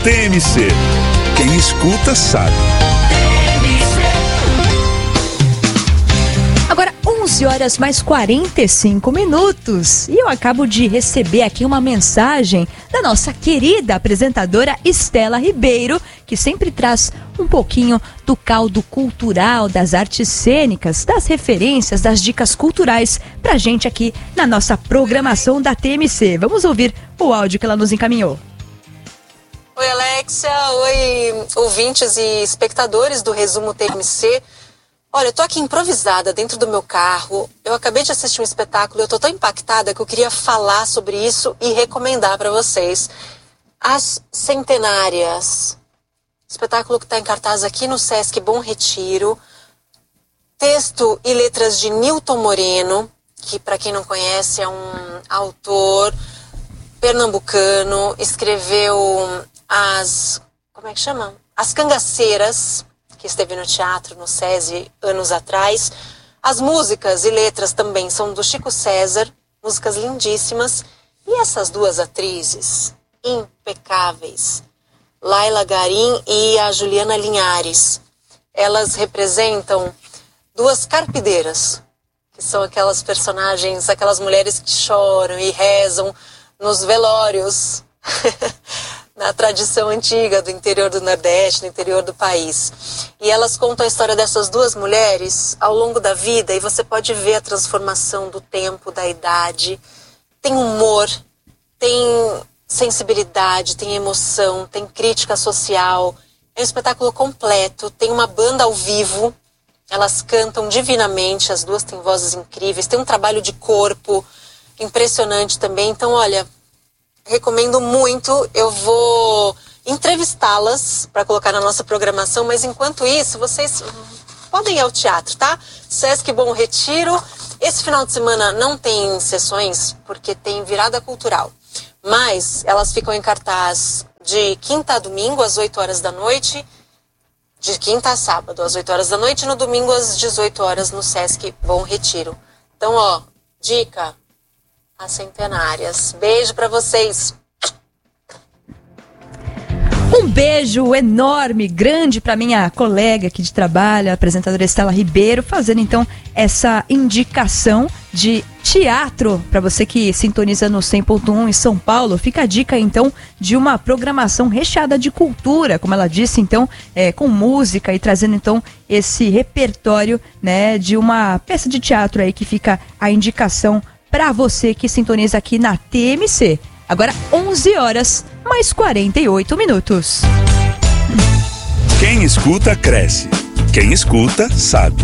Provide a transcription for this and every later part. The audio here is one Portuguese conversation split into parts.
TMC. Quem escuta sabe. Agora 11 horas mais 45 minutos e eu acabo de receber aqui uma mensagem da nossa querida apresentadora Estela Ribeiro, que sempre traz um pouquinho do caldo cultural, das artes cênicas, das referências, das dicas culturais pra gente aqui na nossa programação da TMC. Vamos ouvir o áudio que ela nos encaminhou. Oi, Alexia. Oi, ouvintes e espectadores do Resumo TMC. Olha, eu tô aqui improvisada dentro do meu carro. Eu acabei de assistir um espetáculo e eu tô tão impactada que eu queria falar sobre isso e recomendar para vocês. As Centenárias. Espetáculo que está em cartaz aqui no Sesc Bom Retiro. Texto e letras de Nilton Moreno, que para quem não conhece é um autor pernambucano. Escreveu As Cangaceiras, que esteve no teatro, no SESI, anos atrás. As músicas e letras também são do Chico César, músicas lindíssimas. E essas duas atrizes, impecáveis, Laila Garim e a Juliana Linhares, elas representam duas carpideiras, que são aquelas personagens, aquelas mulheres que choram e rezam nos velórios, na tradição antiga do interior do Nordeste, no interior do país. E elas contam a história dessas duas mulheres ao longo da vida e você pode ver a transformação do tempo, da idade. Tem humor, tem sensibilidade, tem emoção, tem crítica social. É um espetáculo completo, tem uma banda ao vivo, elas cantam divinamente, as duas têm vozes incríveis, tem um trabalho de corpo impressionante também. Então, olha, recomendo muito. Eu vou entrevistá-las para colocar na nossa programação, mas enquanto isso, vocês podem ir ao teatro, tá? Sesc Bom Retiro. Esse final de semana não tem sessões, porque tem virada cultural. Mas elas ficam em cartaz de quinta a domingo, às 8 horas da noite. De quinta a sábado, às 8 horas da noite. E no domingo, às 18 horas, no Sesc Bom Retiro. Então, ó, dica: As Centenárias. Beijo pra vocês. Um beijo enorme, grande para minha colega aqui de trabalho, a apresentadora Estela Ribeiro, fazendo então essa indicação de teatro para você que sintoniza no 100.1 em São Paulo. Fica a dica então de uma programação recheada de cultura, como ela disse, então, com música e trazendo então esse repertório, né, de uma peça de teatro aí que fica a indicação para você que sintoniza aqui na TMC. Agora 11 horas mais 48 minutos. Quem escuta, cresce. Quem escuta, sabe.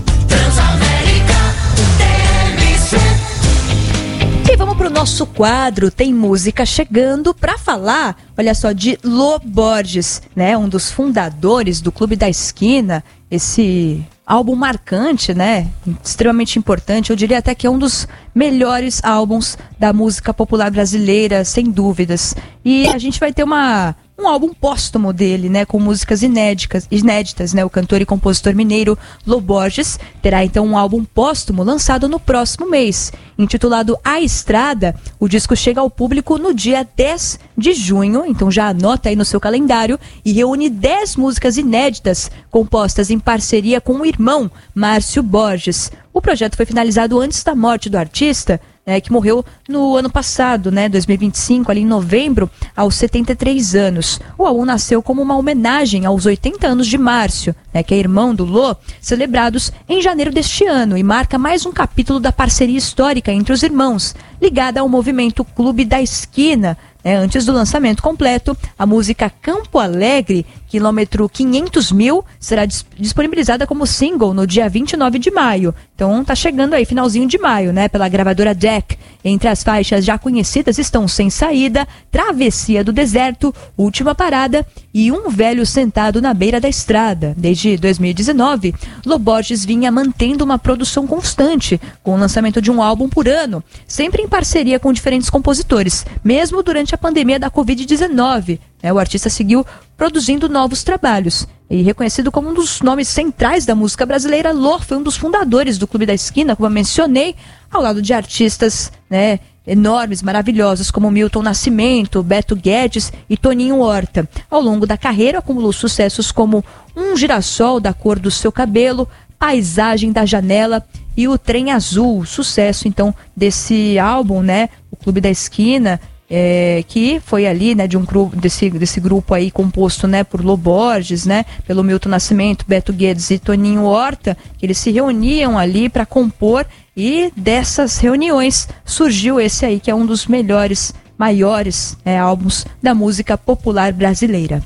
E vamos pro nosso quadro Tem Música Chegando para falar, olha só, de Lô Borges, né? Um dos fundadores do Clube da Esquina, esse álbum marcante, né? Extremamente importante. Eu diria até que é um dos melhores álbuns da música popular brasileira, sem dúvidas. E a gente vai ter um álbum póstumo dele, né? Com músicas inéditas, né? O cantor e compositor mineiro Lô Borges terá então um álbum póstumo lançado no próximo mês. Intitulado A Estrada, o disco chega ao público no dia 10 de junho, então já anota aí no seu calendário, e reúne 10 músicas inéditas compostas em parceria com o irmão Márcio Borges. O projeto foi finalizado antes da morte do artista, que morreu no ano passado, 2025, ali em novembro, aos 73 anos. O álbum nasceu como uma homenagem aos 80 anos de Márcio, que é irmão do Lô, celebrados em janeiro deste ano, e marca mais um capítulo da parceria histórica entre os irmãos, ligada ao movimento Clube da Esquina. Antes do lançamento completo, a música Campo Alegre, quilômetro 500.000, será disponibilizada como single no dia 29 de maio. Então tá chegando aí, finalzinho de maio, pela gravadora Jack. Entre as faixas já conhecidas estão Sem Saída, Travessia do Deserto, Última Parada e Um Velho Sentado na Beira da Estrada. Desde 2019, Lô Borges vinha mantendo uma produção constante, com o lançamento de um álbum por ano, sempre em parceria com diferentes compositores, mesmo durante a pandemia da Covid-19. O artista seguiu produzindo novos trabalhos. E reconhecido como um dos nomes centrais da música brasileira, Lô foi um dos fundadores do Clube da Esquina, como eu mencionei, ao lado de artistas enormes, maravilhosos, como Milton Nascimento, Beto Guedes e Toninho Horta. Ao longo da carreira, acumulou sucessos como Um Girassol da Cor do Seu Cabelo, Paisagem da Janela e O Trem Azul. Sucesso, então, desse álbum, né? O Clube da Esquina, que foi ali, né, de um grupo, desse grupo aí composto, né, por Lô Borges, né, pelo Milton Nascimento, Beto Guedes e Toninho Horta, que eles se reuniam ali para compor, e dessas reuniões surgiu esse aí, que é um dos melhores, maiores álbuns da música popular brasileira.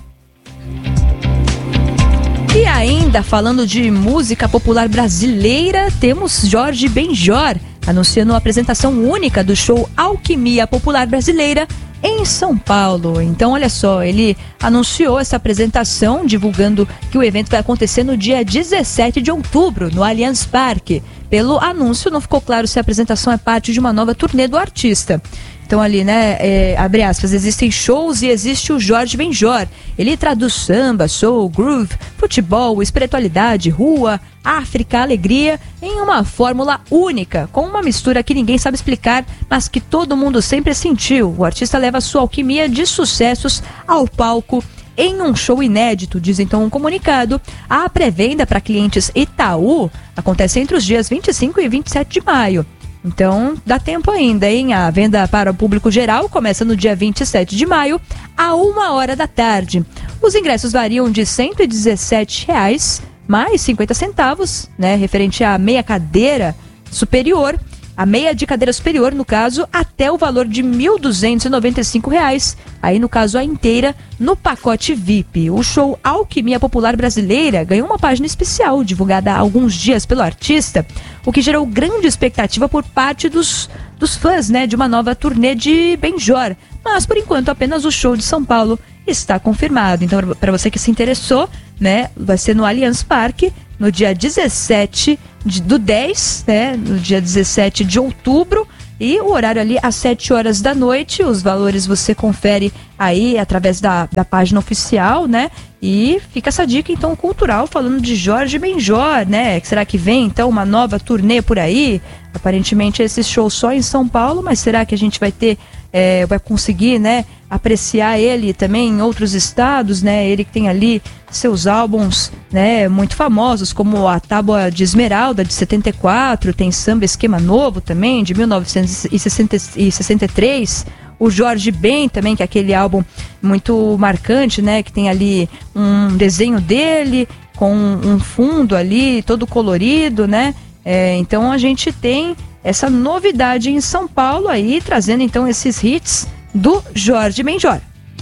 E ainda falando de música popular brasileira, temos Jorge Benjor anunciando a apresentação única do show Alquimia Popular Brasileira em São Paulo. Então, olha só, ele anunciou essa apresentação, divulgando que o evento vai acontecer no dia 17 de outubro, no Allianz Parque. Pelo anúncio, não ficou claro se a apresentação é parte de uma nova turnê do artista. Então ali, né, abre aspas, existem shows e existe o Jorge Benjor. Ele traduz samba, soul, groove, futebol, espiritualidade, rua, África, alegria, em uma fórmula única, com uma mistura que ninguém sabe explicar, mas que todo mundo sempre sentiu. O artista leva sua alquimia de sucessos ao palco em um show inédito, diz então um comunicado. A pré-venda para clientes Itaú acontece entre os dias 25 e 27 de maio. Então, dá tempo ainda, hein? A venda para o público geral começa no dia 27 de maio, a 1h da tarde. Os ingressos variam de R$ 117,00 mais 50 centavos, né? Referente à meia cadeira superior, a meia de cadeira superior, no caso, até o valor de R$ 1.295, aí no caso a inteira, no pacote VIP. O show Alquimia Popular Brasileira ganhou uma página especial, divulgada há alguns dias pelo artista, o que gerou grande expectativa por parte dos fãs, né, de uma nova turnê de Benjor. Mas, por enquanto, apenas o show de São Paulo está confirmado. Então, para você que se interessou, né, vai ser no Allianz Parque, no dia 17 do 10, né, no dia 17 de outubro, e o horário ali às 7h da noite. Os valores você confere aí através da página oficial, né? E fica essa dica, então, cultural, falando de Jorge Benjor, né? Será que vem, então, uma nova turnê por aí? Aparentemente, esse show só em São Paulo, mas será que a gente vai ter, vai conseguir, né, apreciar ele também em outros estados, né? Ele que tem ali seus álbuns, né, muito famosos, como a Tábua de Esmeralda, de 74, tem Samba Esquema Novo também, de 1963, o Jorge Ben também, que é aquele álbum muito marcante, né, que tem ali um desenho dele, com um fundo ali, todo colorido, né, então a gente tem essa novidade em São Paulo aí, trazendo então esses hits do Jorge Benjor.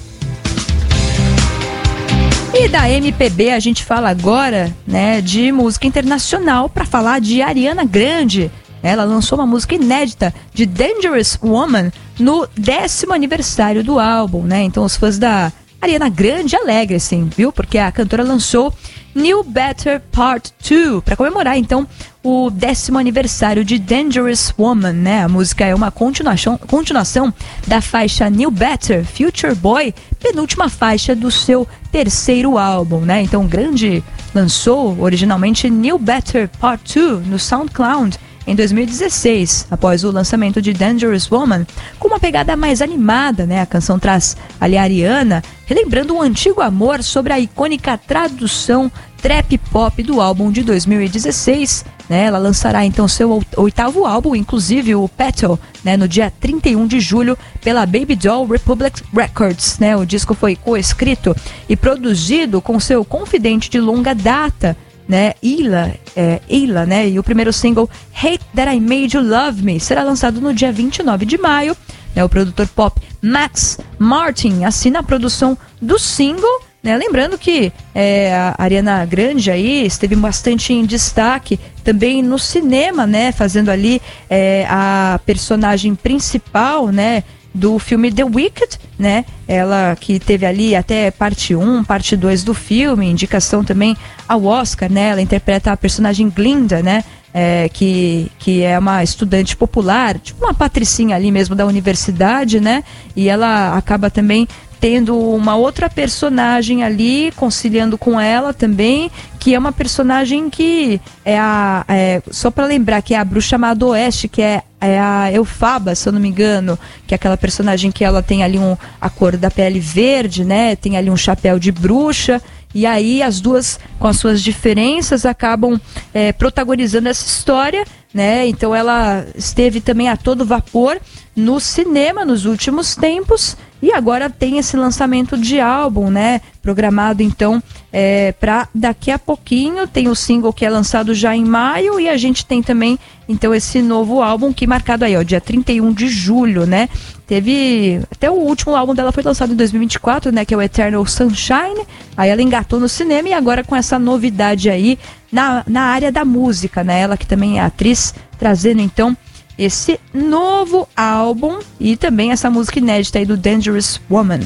E da MPB a gente fala agora, né, de música internacional, para falar de Ariana Grande. Ela lançou uma música inédita de Dangerous Woman no 10º aniversário do álbum, né? Então os fãs da Ariana Grande alegrem-se, viu? Porque a cantora lançou New Better Part 2 para comemorar então o 10º aniversário de Dangerous Woman, né? A música é uma continuação da faixa New Better, Future Boy, penúltima faixa do seu terceiro álbum, né? Então Grande lançou originalmente New Better Part 2 no SoundCloud em 2016, após o lançamento de Dangerous Woman, com uma pegada mais animada, né? A canção traz ali a Ariana relembrando um antigo amor sobre a icônica tradução trap pop do álbum de 2016, né? Ela lançará então seu 8º álbum, inclusive o Petal, né, no dia 31 de julho pela Baby Doll Republic Records, né? O disco foi coescrito e produzido com seu confidente de longa data, né, Ila, né, e o primeiro single Hate That I Made You Love Me será lançado no dia 29 de maio, né, o produtor pop Max Martin assina a produção do single, né, lembrando que a Ariana Grande aí esteve bastante em destaque também no cinema, né, fazendo ali a personagem principal, né, do filme The Wicked, né? Ela que teve ali até parte 1, parte 2 do filme, indicação também ao Oscar, né? Ela interpreta a personagem Glinda, né? Que é uma estudante popular, tipo uma patricinha ali mesmo da universidade, né? E ela acaba também tendo uma outra personagem ali, conciliando com ela também, que é uma personagem que só para lembrar, que é a bruxa má do oeste, que é a Elphaba, se eu não me engano, que é aquela personagem que ela tem ali a cor da pele verde, né? Tem ali um chapéu de bruxa, e aí as duas, com as suas diferenças, acabam protagonizando essa história, né? Então ela esteve também a todo vapor no cinema nos últimos tempos, e agora tem esse lançamento de álbum, né? Programado então para daqui a pouquinho. Tem o single que é lançado já em maio, e a gente tem também então esse novo álbum que marcado aí, ó, dia 31 de julho, né? Teve até o último álbum dela foi lançado em 2024, né? Que é o Eternal Sunshine. Aí ela engatou no cinema, e agora com essa novidade aí na área da música, né? Ela que também é atriz, trazendo então esse novo álbum e também essa música inédita aí do Dangerous Woman.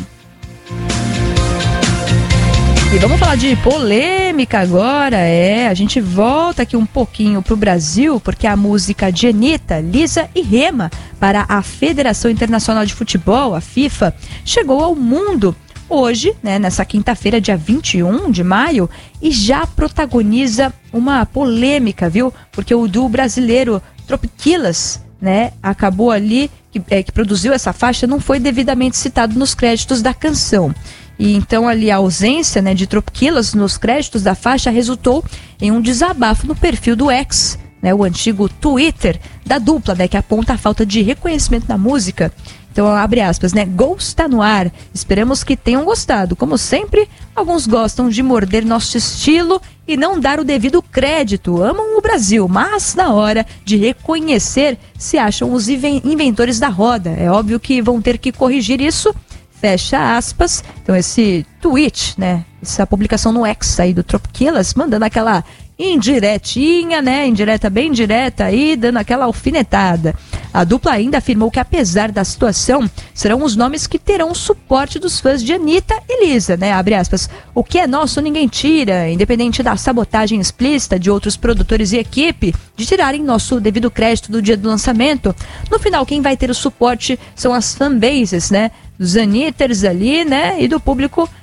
E vamos falar de polêmica agora, a gente volta aqui um pouquinho pro Brasil, porque a música de Anitta, Lisa e Rema para a Federação Internacional de Futebol, a FIFA, chegou ao mundo hoje, né, nessa quinta-feira, dia 21 de maio, e já protagoniza uma polêmica, viu? Porque o duo brasileiro Tropicquilas, né, acabou ali, que produziu essa faixa, não foi devidamente citado nos créditos da canção. E então ali a ausência, né, de Tropicquilas nos créditos da faixa resultou em um desabafo no perfil do X, né, o antigo Twitter da dupla, né, que aponta a falta de reconhecimento na música. Então, abre aspas, né? Ghost está no ar. Esperamos que tenham gostado. Como sempre, alguns gostam de morder nosso estilo e não dar o devido crédito. Amam o Brasil, mas na hora de reconhecer, se acham os inventores da roda. É óbvio que vão ter que corrigir isso. Fecha aspas. Então, esse tweet, né? Essa publicação no X aí do Tropicquilas, mandando aquela indiretinha, né? Indireta bem direta aí, dando aquela alfinetada. A dupla ainda afirmou que, apesar da situação, serão os nomes que terão o suporte dos fãs de Anitta e Lisa, né? Abre aspas. O que é nosso ninguém tira, independente da sabotagem explícita de outros produtores e equipe, de tirarem nosso devido crédito do dia do lançamento. No final, quem vai ter o suporte são as fanbases, né? Dos Anitters ali, né? E do público